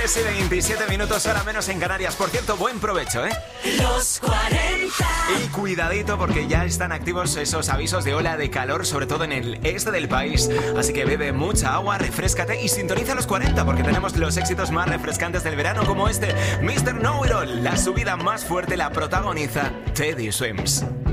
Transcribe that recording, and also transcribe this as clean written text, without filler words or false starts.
7 y 27 minutos, hora menos en Canarias. Por cierto, buen provecho, ¿eh? Los 40. Y cuidadito porque ya están activos esos avisos de ola de calor, sobre todo en el este del país. Así que bebe mucha agua, refréscate y sintoniza los 40 porque tenemos los éxitos más refrescantes del verano como este, Mr. Know It All. La subida más fuerte la protagoniza Teddy Swims.